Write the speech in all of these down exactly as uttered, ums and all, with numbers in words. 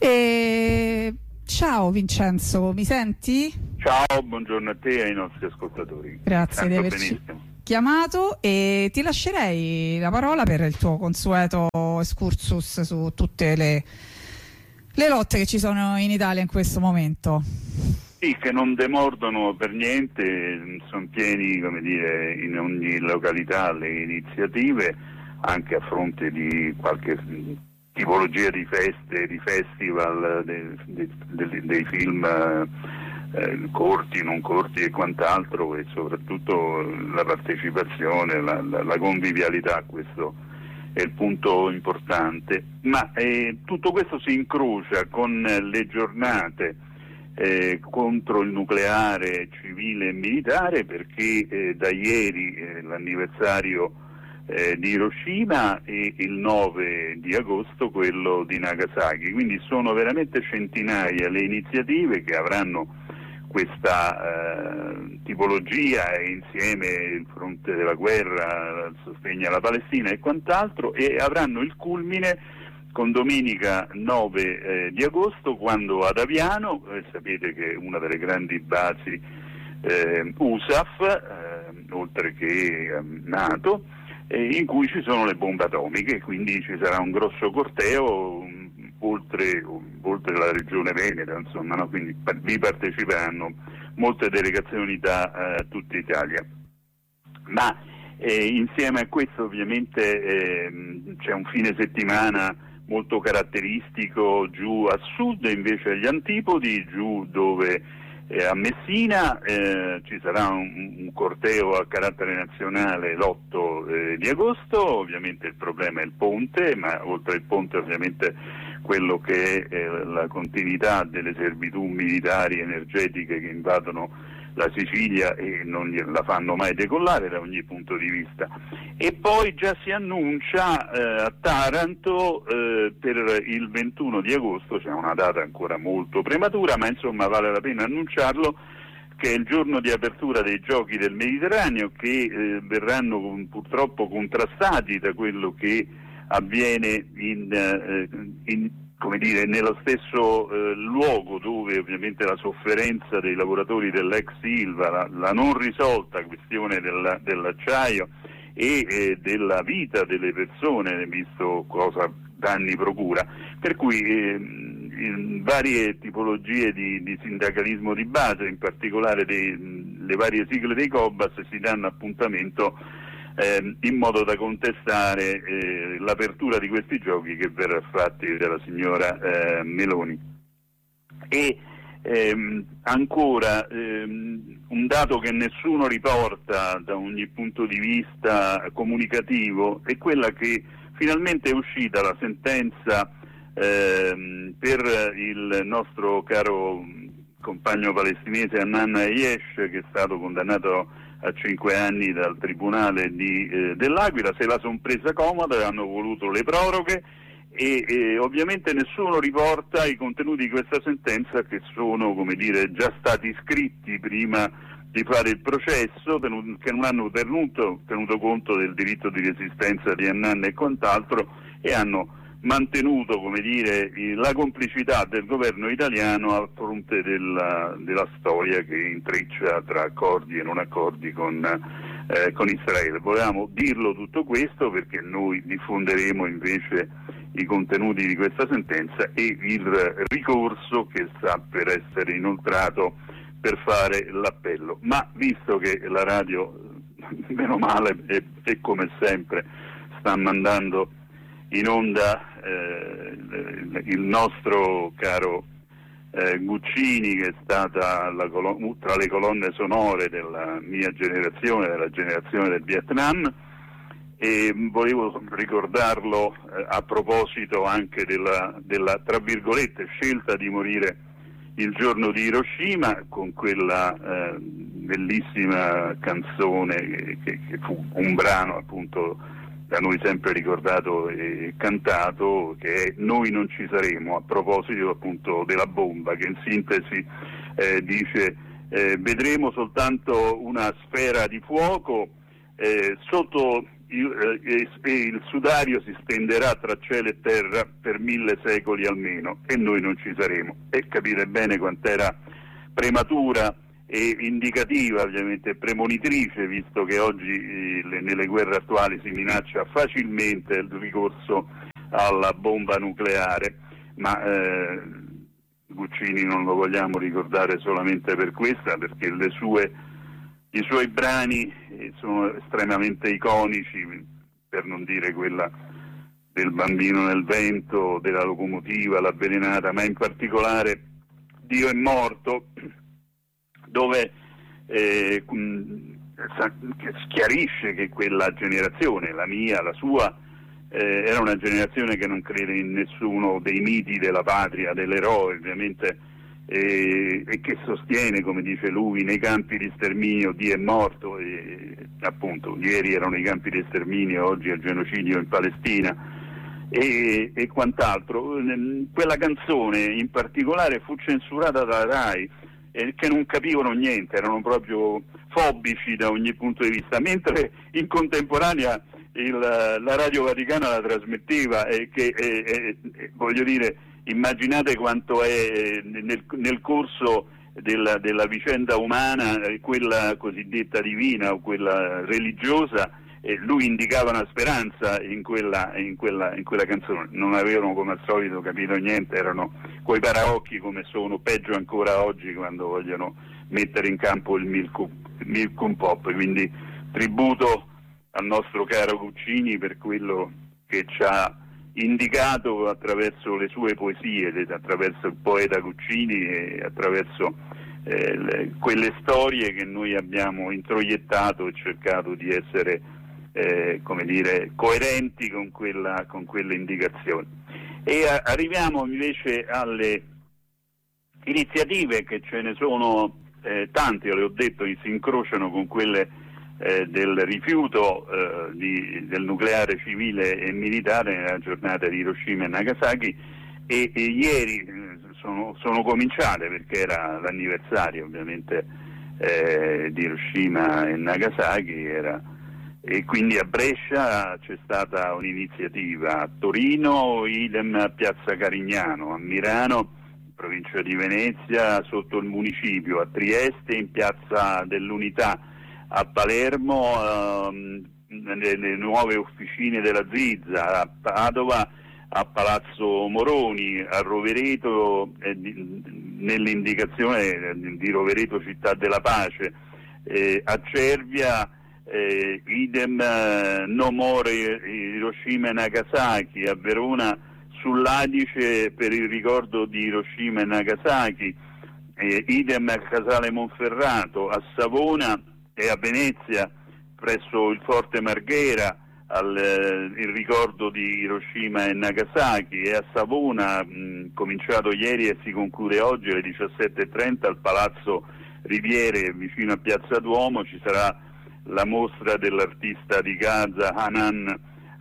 E... Ciao Vincenzo, mi senti? Ciao, buongiorno a te e ai nostri ascoltatori. Grazie di averci chiamato e ti lascerei la parola per il tuo consueto excursus su tutte le, le lotte che ci sono in Italia in questo momento. Sì, che non demordono per niente, sono pieni, come dire, in ogni località le iniziative, anche a fronte di qualche tipologia di feste, di festival, dei, dei, dei film eh, corti, non corti e quant'altro, e soprattutto la partecipazione, la, la, la convivialità, questo è il punto importante. Ma eh, tutto questo si incrocia con le giornate eh, contro il nucleare civile e militare, perché eh, da ieri eh, l'anniversario Eh, di Hiroshima e il nove di agosto quello di Nagasaki, quindi sono veramente centinaia le iniziative che avranno questa eh, tipologia, e insieme il fronte della guerra, il sostegno alla Palestina e quant'altro, e avranno il culmine con domenica nove eh, di agosto, quando ad Aviano, eh, sapete che è una delle grandi basi eh, U S A F, eh, oltre che eh, NATO, in cui ci sono le bombe atomiche, quindi ci sarà un grosso corteo um, oltre, um, oltre la regione Veneto, insomma, no? Quindi vi parteciperanno molte delegazioni da uh, tutta Italia. Ma eh, insieme a questo ovviamente eh, c'è un fine settimana molto caratteristico giù a sud, invece agli antipodi, giù dove Eh, a Messina eh, ci sarà un, un corteo a carattere nazionale l'otto eh, di agosto. Ovviamente il problema è il ponte, ma oltre il ponte ovviamente quello che è eh, la continuità delle servitù militari energetiche che invadono la Sicilia e non la fanno mai decollare da ogni punto di vista. E poi già si annuncia eh, a Taranto eh, per il ventuno di agosto, c'è una data ancora molto prematura, ma insomma vale la pena annunciarlo, che è il giorno di apertura dei Giochi del Mediterraneo, che eh, verranno con, purtroppo contrastati da quello che avviene in, eh, in come dire, nello stesso eh, luogo dove ovviamente la sofferenza dei lavoratori dell'ex Ilva, la, la non risolta questione della, dell'acciaio e eh, della vita delle persone, visto cosa danni procura, per cui eh, in varie tipologie di, di sindacalismo di base, in particolare dei, le varie sigle dei Cobas, si danno appuntamento Eh, in modo da contestare eh, l'apertura di questi giochi, che verrà fatti dalla signora eh, Meloni. E ehm, ancora ehm, un dato che nessuno riporta da ogni punto di vista comunicativo è quella che finalmente è uscita la sentenza ehm, per il nostro caro compagno palestinese Hanan Ayesh, che è stato condannato a cinque anni dal Tribunale di, eh, dell'Aquila. Se la son presa comoda, hanno voluto le proroghe e, e ovviamente nessuno riporta i contenuti di questa sentenza, che sono, come dire, già stati scritti prima di fare il processo, tenuto, che non hanno tenuto, tenuto conto del diritto di resistenza di Hanan e quant'altro, e hanno mantenuto, come dire, la complicità del governo italiano a fronte della, della storia che intreccia tra accordi e non accordi con, eh, con Israele. Volevamo dirlo tutto questo perché noi diffonderemo invece i contenuti di questa sentenza e il ricorso che sta per essere inoltrato per fare l'appello. Ma visto che la radio, meno male e, e come sempre, sta mandando in onda eh, il nostro caro eh, Guccini, che è stata la colon- tra le colonne sonore della mia generazione, della generazione del Vietnam, e volevo ricordarlo eh, a proposito anche della, della, tra virgolette, scelta di morire il giorno di Hiroshima, con quella eh, bellissima canzone che, che, che fu un brano appunto da noi sempre ricordato e cantato, che è Noi non ci saremo, a proposito appunto della bomba, che in sintesi eh, dice eh, vedremo soltanto una sfera di fuoco eh, sotto il, e il sudario si stenderà tra cielo e terra per mille secoli almeno, e noi non ci saremo. E capite bene quant'era prematura e indicativa, ovviamente premonitrice, visto che oggi eh, le, nelle guerre attuali si minaccia facilmente il ricorso alla bomba nucleare, ma eh, Guccini non lo vogliamo ricordare solamente per questa, perché le sue, i suoi brani sono estremamente iconici, per non dire quella del bambino nel vento, della locomotiva, l'avvelenata, ma in particolare Dio è morto, dove eh, chiarisce che quella generazione, la mia, la sua, eh, era una generazione che non crede in nessuno dei miti della patria, dell'eroe ovviamente, eh, e che sostiene, come dice lui, nei campi di sterminio Dio è morto, e appunto ieri erano i campi di sterminio, oggi è il genocidio in Palestina e, e quant'altro. Quella canzone in particolare fu censurata dalla RAI, eh, che non capivano niente, erano proprio fobici da ogni punto di vista, mentre in contemporanea il, la Radio Vaticana la trasmetteva, e che eh, eh, voglio dire, immaginate quanto è nel, nel corso della, della vicenda umana, quella cosiddetta divina o quella religiosa, eh, lui indicava una speranza in quella, in, quella, in quella canzone. Non avevano come al solito capito niente, erano coi paraocchi, come sono, peggio ancora oggi quando vogliono mettere in campo il Milk Pop. Quindi tributo al nostro caro Guccini per quello che ci ha indicato attraverso le sue poesie, attraverso il poeta Guccini e attraverso eh, le, quelle storie che noi abbiamo introiettato e cercato di essere eh, come dire, coerenti con quella, con quelle indicazioni. E a, arriviamo invece alle iniziative, che ce ne sono eh, tante, io le ho detto, si incrociano con quelle Eh, del rifiuto eh, di, del nucleare civile e militare nella giornata di Hiroshima e Nagasaki, e, e ieri eh, sono, sono cominciate, perché era l'anniversario ovviamente eh, di Hiroshima e Nagasaki, era, e quindi a Brescia c'è stata un'iniziativa, a Torino idem a Piazza Carignano, a Milano, provincia di Venezia, sotto il municipio, a Trieste in Piazza dell'Unità, a Palermo ehm, nelle nuove officine della Zizza, a Padova a Palazzo Moroni, a Rovereto eh, nell'indicazione di Rovereto città della pace, eh, a Cervia eh, idem eh, no more Hiroshima e Nagasaki, a Verona sull'Adice per il ricordo di Hiroshima e Nagasaki, eh, idem a Casale Monferrato, a Savona e a Venezia presso il Forte Marghera al eh, il ricordo di Hiroshima e Nagasaki, e a Savona mh, cominciato ieri e si conclude oggi alle diciassette e trenta al Palazzo Riviere vicino a Piazza Duomo ci sarà la mostra dell'artista di Gaza Hanan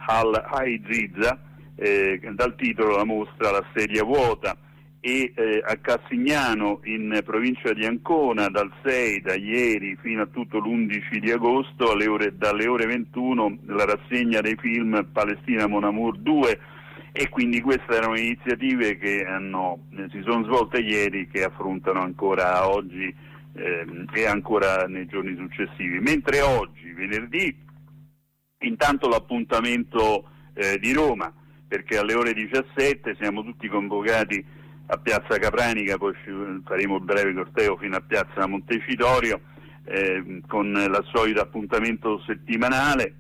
Al-Haiziza, eh, dal titolo la mostra La sedia vuota. E eh, a Cassignano in provincia di Ancona dal sei, da ieri fino a tutto l'undici di agosto alle ore, dalle ore ventuno la rassegna dei film Palestina Mon Amour due, e quindi queste erano iniziative che hanno, eh, si sono svolte ieri, che affrontano ancora oggi eh, e ancora nei giorni successivi. Mentre oggi, venerdì, intanto l'appuntamento eh, di Roma, perché alle ore diciassette siamo tutti convocati a Piazza Capranica, poi faremo il breve corteo fino a Piazza Montecitorio eh, con il solito appuntamento settimanale,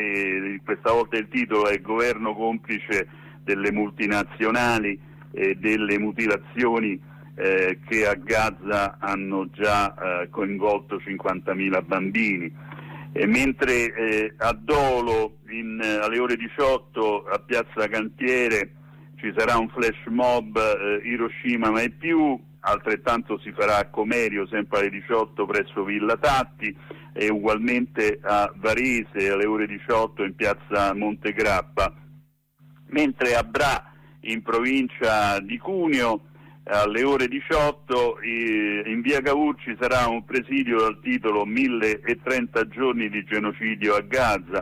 e questa volta il titolo è Governo complice delle multinazionali e delle mutilazioni eh, che a Gaza hanno già eh, coinvolto cinquantamila bambini. E mentre eh, a Dolo in, alle ore diciotto a Piazza Cantiere ci sarà un flash mob eh, Hiroshima mai più, altrettanto si farà a Comerio sempre alle diciotto presso Villa Tatti, e ugualmente a Varese alle ore diciotto in Piazza Montegrappa, mentre a Bra in provincia di Cuneo alle ore diciotto eh, in via Cavour ci sarà un presidio dal titolo mille e trenta giorni di genocidio a Gaza,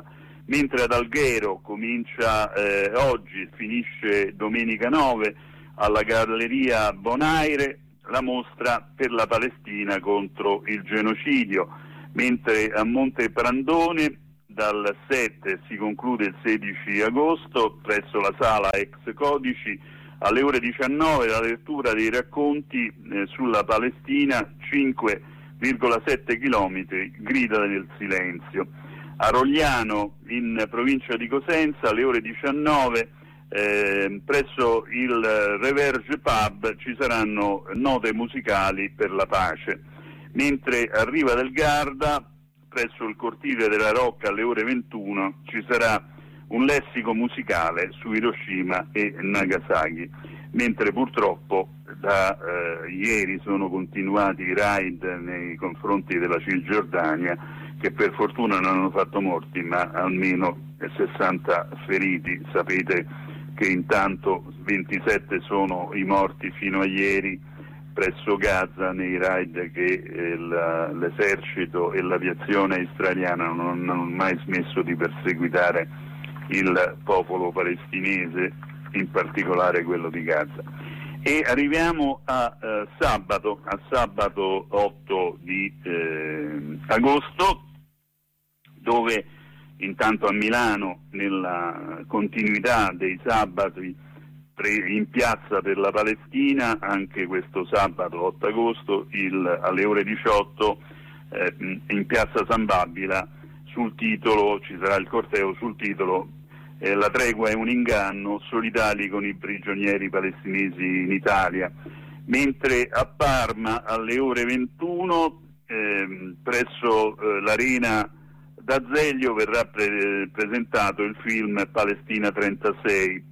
mentre ad Alghero comincia eh, oggi, finisce domenica nove, alla Galleria Bonaire, la mostra per la Palestina contro il genocidio, mentre a Monte Prandone dal sette si conclude il sedici agosto presso la sala Ex Codici alle ore diciannove la lettura dei racconti eh, sulla Palestina, cinque virgola sette chilometri, grida del silenzio. A Rogliano, in provincia di Cosenza, alle ore diciannove eh, presso il Reverge Pub ci saranno note musicali per la pace, mentre a Riva del Garda presso il Cortile della Rocca alle ore ventuno ci sarà un lessico musicale su Hiroshima e Nagasaki, mentre purtroppo da eh, ieri sono continuati i raid nei confronti della Cisgiordania, che per fortuna non hanno fatto morti ma almeno sessanta feriti. Sapete che intanto ventisette sono i morti fino a ieri presso Gaza nei raid che eh, la, l'esercito e l'aviazione israeliana non hanno mai smesso di perseguitare il popolo palestinese, in particolare quello di Gaza. E arriviamo a eh, sabato, a sabato otto di eh, agosto, dove intanto a Milano, nella continuità dei sabati in piazza per la Palestina, anche questo sabato otto agosto il, alle ore diciotto eh, in piazza San Babila, sul titolo, ci sarà il corteo sul titolo eh, La tregua è un inganno, solidali con i prigionieri palestinesi in Italia, mentre a Parma alle ore ventuno eh, presso eh, l'Arena d'Azeglio verrà pre- presentato il film Palestina trentasei.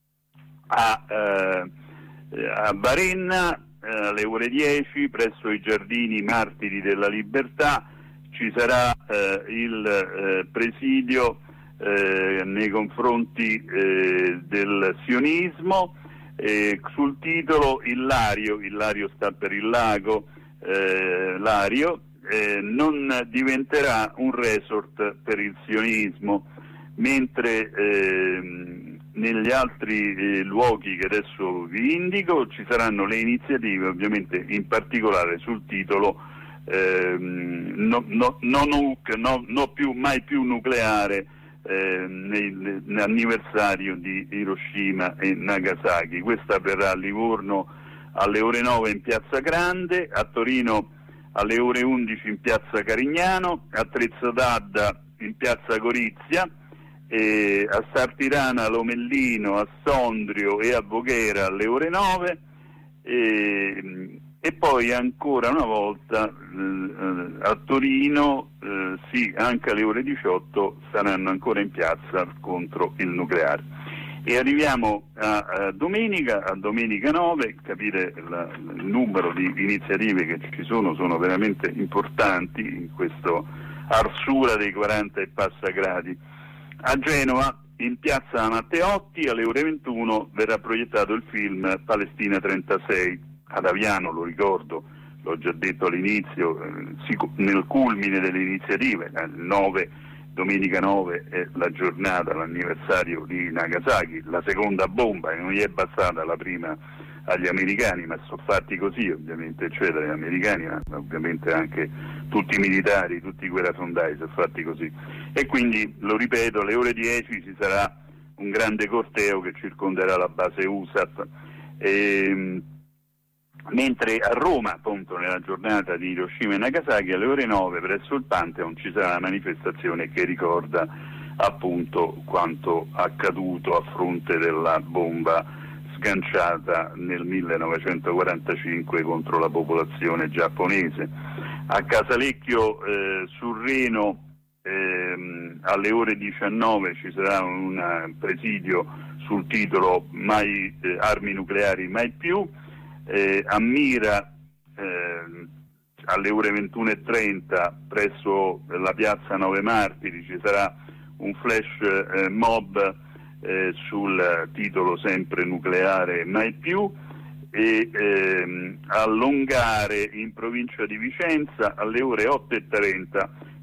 A, eh, a Varenna eh, alle ore dieci presso i Giardini Martiri della Libertà ci sarà eh, il eh, presidio eh, nei confronti eh, del sionismo eh, sul titolo Il Lario, il Lario sta per il lago, eh, Lario eh, non diventerà un resort per il sionismo, mentre eh, negli altri eh, luoghi che adesso vi indico ci saranno le iniziative, ovviamente in particolare sul titolo eh, no, no, no, nuc, no, no più, mai più nucleare eh, nell'anniversario di Hiroshima e Nagasaki. Questa avverrà a Livorno alle ore nove in Piazza Grande, a Torino alle ore undici in Piazza Carignano, a Trezzo d'Adda in Piazza Gorizia, E a Sartirana, Lomellino, a Sondrio e a Voghera alle ore nove e, e poi ancora una volta eh, a Torino, eh, sì, anche alle ore diciotto saranno ancora in piazza contro il nucleare. E arriviamo a, a domenica, a domenica nove, capire la, il numero di iniziative che ci sono, sono veramente importanti in questo arsura dei quaranta e passa gradi. A Genova, in piazza Matteotti, alle ore ventuno verrà proiettato il film Palestina trentasei. Ad Aviano, lo ricordo, l'ho già detto all'inizio, eh, nel culmine delle iniziative, il nove, domenica nove è la giornata, l'anniversario di Nagasaki, la seconda bomba, e non gli è bastata la prima agli americani, ma sono fatti così ovviamente, eccetera, gli americani, ma ovviamente anche tutti i militari, tutti i guerrafondai sono fatti così. E quindi, lo ripeto, alle ore dieci ci sarà un grande corteo che circonderà la base U S A F, e, mentre a Roma, appunto nella giornata di Hiroshima e Nagasaki, alle ore nove presso il Pantheon ci sarà una manifestazione che ricorda appunto quanto accaduto a fronte della bomba sganciata nel millenovecentoquarantacinque contro la popolazione giapponese. A Casalecchio eh, sul Reno ehm, alle ore diciannove ci sarà un presidio sul titolo Mai eh, armi nucleari mai più. Eh, a Mira eh, alle ore ventuno e trenta presso la piazza Nove Martiri ci sarà un flash eh, mob eh, sul titolo sempre nucleare mai più, e ehm, a Longare in provincia di Vicenza alle ore otto e trenta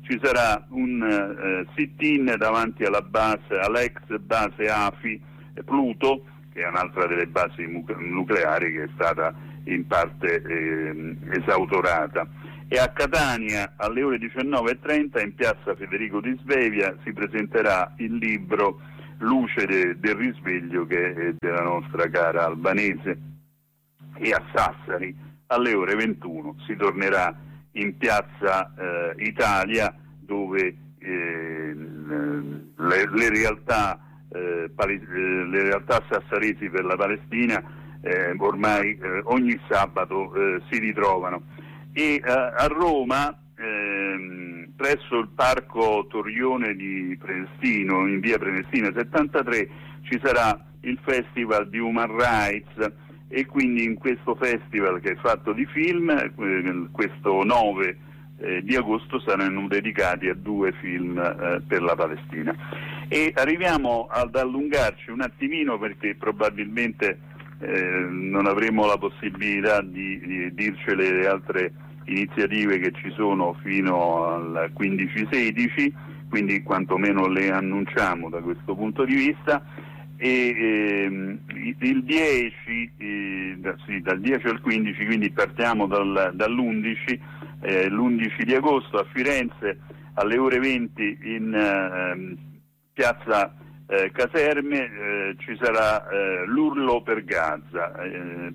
ci sarà un eh, sit-in davanti alla base, all'ex base A F I Pluto, che è un'altra delle basi nucleari che è stata in parte eh, esautorata. E a Catania alle ore diciannove e trenta in piazza Federico di Svevia si presenterà il libro Luce de, del risveglio, che è della nostra cara Albanese. E a Sassari alle ore ventuno si tornerà in piazza eh, Italia, dove eh, le, le realtà eh, pali, eh, le realtà sassaresi per la Palestina eh, ormai eh, ogni sabato eh, si ritrovano. E eh, a Roma ehm, presso il parco Torrione di Prenestina, in via Prenestina settantatré, ci sarà il Festival di Human Rights, e quindi in questo festival, che è fatto di film, eh, questo nove eh, di agosto saranno dedicati a due film eh, per la Palestina. E arriviamo ad allungarci un attimino, perché probabilmente eh, non avremo la possibilità di, di dircele le altre iniziative che ci sono fino al quindici sedici, quindi quantomeno le annunciamo da questo punto di vista. E ehm, il dieci, eh, da, sì, dal dieci al quindici, quindi partiamo dal, dall'undici, eh, l'undici di agosto a Firenze alle ore venti in eh, piazza eh, Caserme eh, ci sarà eh, l'Urlo per Gaza, eh,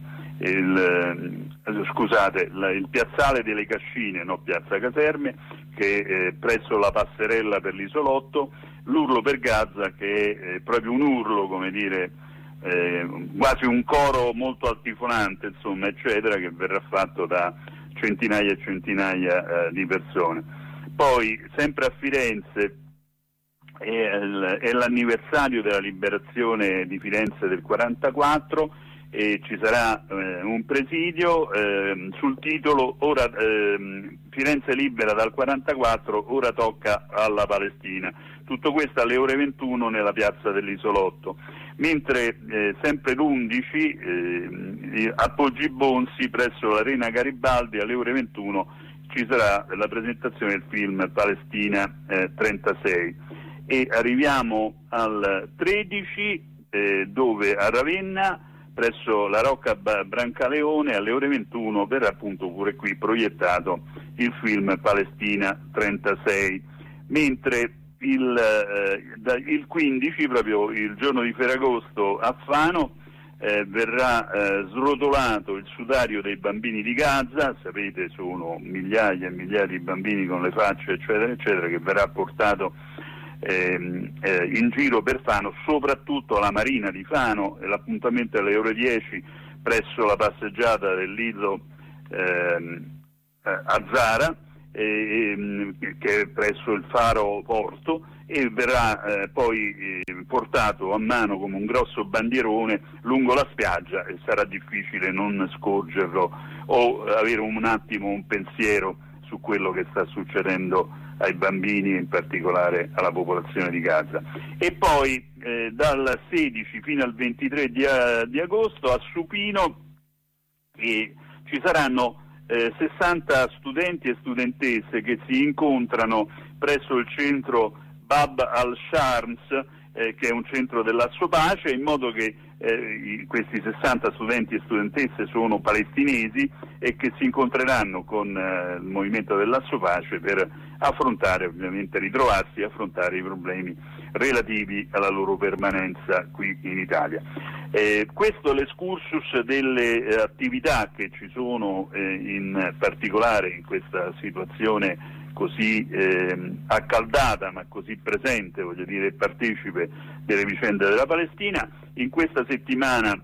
il, eh, scusate, la, il piazzale delle Cascine, no, piazza Caserme, che è eh, presso la passerella per l'Isolotto. L'Urlo per Gaza, che è eh, proprio un urlo, come dire, eh, quasi un coro molto altifonante, insomma, eccetera, che verrà fatto da centinaia e centinaia eh, di persone. Poi, sempre a Firenze, è, il, è l'anniversario della liberazione di Firenze del quarantaquattro, e ci sarà eh, un presidio eh, sul titolo ora, eh, Firenze libera dal quarantaquattro, ora tocca alla Palestina. Tutto questo alle ore ventuno nella piazza dell'Isolotto. Mentre eh, sempre l'undici eh, a Poggibonsi presso l'Arena Garibaldi alle ore ventuno ci sarà la presentazione del film Palestina eh, trentasei. E arriviamo al tredici eh, dove a Ravenna presso la Rocca Brancaleone alle ore ventuno verrà appunto pure qui proiettato il film Palestina trentasei, mentre il, eh, il quindici, proprio il giorno di Ferragosto, a Fano eh, verrà eh, srotolato il sudario dei bambini di Gaza. Sapete, sono migliaia e migliaia di bambini con le facce eccetera eccetera, che verrà portato Eh, eh, in giro per Fano, soprattutto alla Marina di Fano. L'appuntamento è alle ore dieci presso la passeggiata del Lido eh, a Zara, eh, che è presso il Faro Porto, e verrà eh, poi eh, portato a mano come un grosso bandierone lungo la spiaggia, e sarà difficile non scorgerlo o avere un attimo un pensiero su quello che sta succedendo ai bambini e in particolare alla popolazione di Gaza. E poi eh, dal sedici fino al ventitré di, uh, di agosto a Supino eh, ci saranno eh, sessanta studenti e studentesse che si incontrano presso il centro Bab al-Shams, eh, che è un centro dell'Asso Pace, in modo che eh, questi sessanta studenti e studentesse sono palestinesi e che si incontreranno con eh, il movimento dell'Asso Pace per affrontare, ovviamente ritrovarsi e affrontare i problemi relativi alla loro permanenza qui in Italia. Eh, questo è l'escursus delle eh, attività che ci sono eh, in particolare in questa situazione così eh, accaldata ma così presente, voglio dire, partecipe delle vicende della Palestina. In questa settimana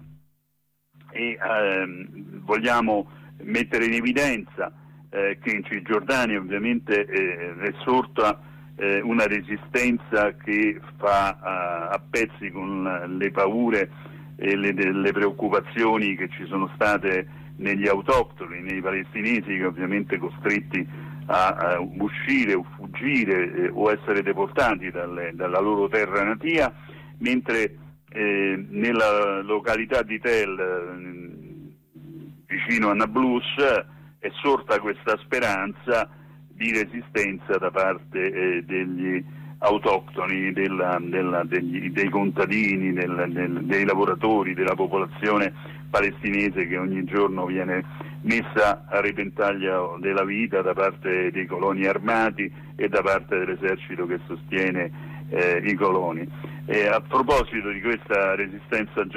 e, ehm, vogliamo mettere in evidenza eh, che in Cisgiordania ovviamente eh, è sorta eh, una resistenza che fa a, a pezzi con le paure e le, le preoccupazioni che ci sono state negli autoctoni, nei palestinesi, che ovviamente costretti a, a uscire o fuggire eh, o essere deportati dalle, dalla loro terra natia, mentre eh, nella località di Tel, eh, vicino a Nablus, è sorta questa speranza di resistenza da parte eh, degli autoctoni, della, della, degli, dei contadini, del, del, dei lavoratori, della popolazione palestinese che ogni giorno viene messa a repentaglio della vita da parte dei coloni armati e da parte dell'esercito che sostiene eh, i coloni. E a proposito di questa resistenza